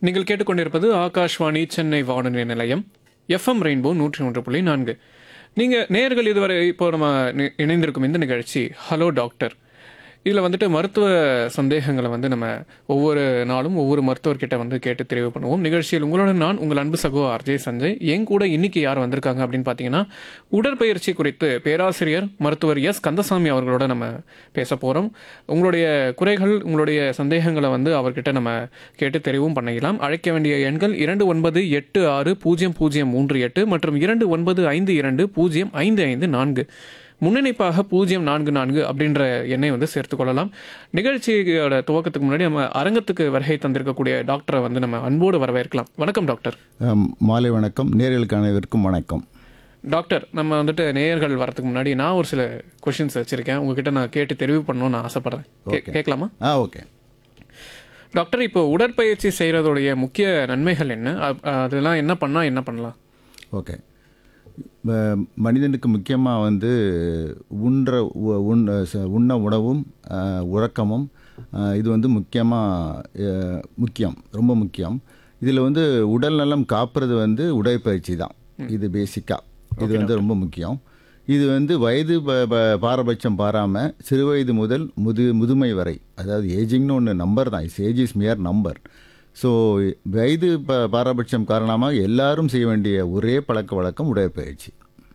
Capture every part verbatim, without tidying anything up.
நீங்கள் கேட்டுக்கொண்டிருப்பது ஆகாஷ்வாணி சென்னை வானொலி நிலையம் எஃப்எம் ரெயின்போ நூற்றி ஒன்று புள்ளி நான்கு. நீங்கள் நேயர்கள் இதுவரை இப்போ நம்ம நி- இணைந்திருக்கும் இந்த நிகழ்ச்சி ஹலோ டாக்டர். இதில் வந்துட்டு மருத்துவ சந்தேகங்களை வந்து நம்ம ஒவ்வொரு நாளும் ஒவ்வொரு மருத்துவர்கிட்ட வந்து கேட்டு தெரிவு பண்ணுவோம். நிகழ்ச்சியில் உங்களுடன் நான் உங்கள் அன்பு சகோ ஆர்ஜே சஞ்சய். என் கூட இன்னைக்கு யார் வந்திருக்காங்க அப்படின்னு பார்த்தீங்கன்னா, உடற்பயிற்சி குறித்து பேராசிரியர் மருத்துவர் எஸ் கந்தசாமி அவர்களோட நம்ம பேச போகிறோம். உங்களுடைய குறைகள், உங்களுடைய சந்தேகங்களை வந்து அவர்கிட்ட நம்ம கேட்டு தெரிவும் பண்ணிக்கலாம். அழைக்க வேண்டிய எண்கள் இரண்டு ஒன்பது எட்டு ஆறு பூஜ்ஜியம் பூஜ்ஜியம் மூன்று எட்டு மற்றும் இரண்டு ஒன்பது ஐந்து இரண்டு பூஜ்ஜியம் ஐந்து ஐந்து நான்கு. முன்னணிப்பாக பூஜ்ஜியம் நான்கு நான்கு அப்படின்ற எண்ணை வந்து சேர்த்து கொள்ளலாம். நிகழ்ச்சியோட துவக்கத்துக்கு முன்னாடி நம்ம அரங்கத்துக்கு வருகை தந்திருக்கக்கூடிய டாக்டரை வந்து நம்ம அன்போடு வரவேற்கலாம். வணக்கம் டாக்டர். ஆம், மாலை வணக்கம். நேயர்களுக்கு அனைவருக்கும் வணக்கம். டாக்டர், நம்ம வந்துட்டு நேயர்கள் வரதுக்கு முன்னாடி நான் ஒரு சில கொஷின்ஸ் வச்சிருக்கேன், உங்ககிட்ட நான் கேட்டு தெரிவு பண்ணணும்னு நான் ஆசைப்படுறேன். K- Okay. கேட்கலாமா ஆ ஓகே. டாக்டர்? இப்போ உடற்பயிற்சி செய்கிறதுடைய முக்கிய நன்மைகள் என்ன? அ- அதெல்லாம் என்ன பண்ணால் என்ன பண்ணலாம்? ஓகே. ம- மனிதனுக்கு முக்கியமாக வந்து உண்ற உ- உண் ச- உண்ண உணவும் ஆ, உறக்கமும் ஆ, இது வந்து முக்கியமாக முக்கியம், ரொம்ப முக்கியம். இதில் வந்து உடல் நலம் காப்புறது வந்து உடற்பயிற்சி தான். இது பேசிக்காக இது வந்து ரொம்ப முக்கியம். இது வந்து வயது ப- ப- பாரபட்சம் பாராமல் சிறு வயது முதல் முது முதுமை வரை, அதாவது ஏஜிங்னு ஒன்று நம்பர் தான், is age is மியர் number. So வயது ப பாரபட்சம் காரணமாக எல்லாரும் செய்ய வேண்டிய ஒரே பழக்க வழக்கம் உடற்பயிற்சி.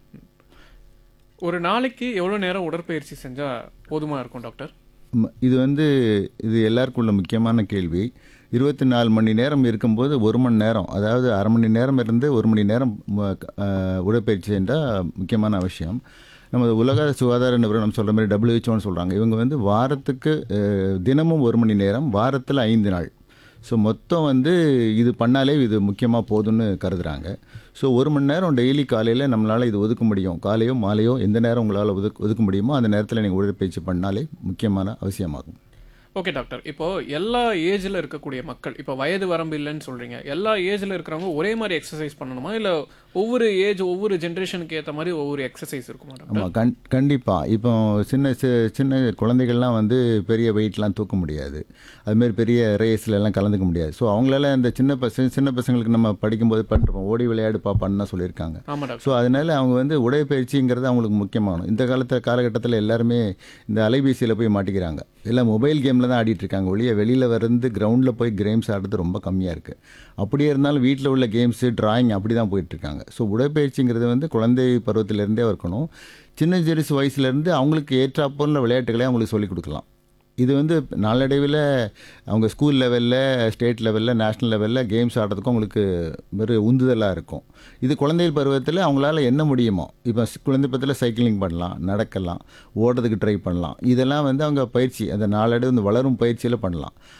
ஒரு நாளைக்கு எவ்வளோ நேரம் உடற்பயிற்சி செஞ்சால் போதுமா இருக்கும் டாக்டர்? ம- இது வந்து இது எல்லாருக்கும் உள்ள முக்கியமான கேள்வி. இருபத்தி நாலு மணி நேரம் இருக்கும்போது ஒரு மணி நேரம், அதாவது அரை மணி நேரம் இருந்து ஒரு மணி நேரம் ம- க- அஹ், உடற்பயிற்சி என்றால் முக்கியமான அவசியம். நம்ம உலக சுகாதார நிறுவனம் சொல்கிற மாதிரி டபிள்யூஹெச்ஓன்னு சொல்கிறாங்க. இவங்க வந்து வாரத்துக்கு அஹ், தினமும் ஒரு மணி நேரம், வாரத்தில் ஐந்து நாள். ஸோ மொத்தம் வந்து இது பண்ணாலே இது முக்கியமாக போதும்னு கருதுகிறாங்க. ஸோ ஒரு மணி நேரம் டெய்லி காலையில் நம்மளால் இது ஒதுக்க முடியும். காலையோ மாலையோ எந்த நேரம் உங்களால் ஒதுக்க ஒதுக்க முடியுமோ அந்த நேரத்தில் நீங்கள் உடற்பயிற்சி பண்ணாலே முக்கியமான அவசியமாகும். ஓகே டாக்டர், இப்போ எல்லா ஏஜில் இருக்கக்கூடிய மக்கள், இப்போ வயது வரம்பு இல்லைன்னு சொல்றீங்க, எல்லா ஏஜில் இருக்கிறவங்க ஒரே மாதிரி எக்ஸசைஸ் பண்ணணுமா, இல்லை ஒவ்வொரு ஏஜ் ஒவ்வொரு ஜென்ரேஷனுக்கு ஏற்ற மாதிரி ஒவ்வொரு எக்ஸசைஸ் இருக்குமா டாக்டர்? ஆமாம், கண் கண்டிப்பாக. இப்போ சின்ன சி- சின்ன குழந்தைகள்லாம் வந்து பெரிய வெயிட்லாம் தூக்க முடியாது, அதுமாரி பெரிய ரேஸ்ல எல்லாம் கலந்துக்க முடியாது. ஸோ அவங்களால இந்த சின்ன பச சின்ன பசங்களுக்கு நம்ம படிக்கும்போது பண்ணுறோம், ஓடி விளையாடு பாப்பான்னு தான் சொல்லியிருக்காங்க. ஆமா டாக்டர். ஸோ அதனால அவங்க வந்து உடற்பயிற்சிங்கிறது அவங்களுக்கு முக்கியமானது. இந்த காலத்து காலகட்டத்தில் எல்லாருமே இந்த அலைபேசியில் போய் மாட்டிக்கிறாங்க, எல்லாம் மொபைல் கேமில் தான் ஆடிட்டு இருக்காங்க. ஒழிய வெளியில் வந்து கிரவுண்டில் போய் கேம்ஸ் ஆடுறது ரொம்ப கம்மியாக இருக்குது. அப்படியே இருந்தாலும் வீட்டில் உள்ள கேம்ஸு, டிராயிங் அப்படி தான் போயிட்டுருக்காங்க. ஸோ உடற்பயிற்சிங்கிறது வந்து குழந்தை பருவத்திலேருந்தே இருக்கணும். சின்ன சிறுசு வயசுலேருந்து அவங்களுக்கு ஏற்றாப்போல விளையாட்டுகளை அவங்களுக்கு சொல்லிக் கொடுக்கலாம். இது வந்து நாளடைவில் அவங்க ஸ்கூல் லெவலில், ஸ்டேட் லெவலில், நேஷ்னல் லெவலில் கேம்ஸ் ஆடுறதுக்கும் அவங்களுக்கு ஒரு உந்துதலாக இருக்கும். இது குழந்தைகள் பருவத்தில் அவங்களால என்ன முடியுமோ, இப்போ குழந்தை பருவத்தில் சைக்கிளிங் பண்ணலாம், நடக்கலாம், ஓடுறதுக்கு ட்ரை பண்ணலாம். இதெல்லாம் வந்து அவங்க பயிற்சி, அந்த நாளடைவு இந்த வளரும் பயிற்சியில் பண்ணலாம்.